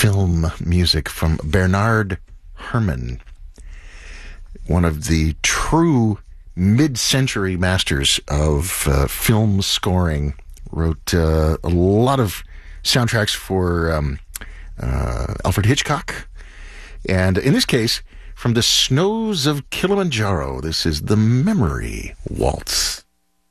film music from Bernard Herrmann, one of the true mid-century masters of film scoring. Wrote a lot of soundtracks for Alfred Hitchcock. And in this case, from the snows of Kilimanjaro, this is the Memory Waltz.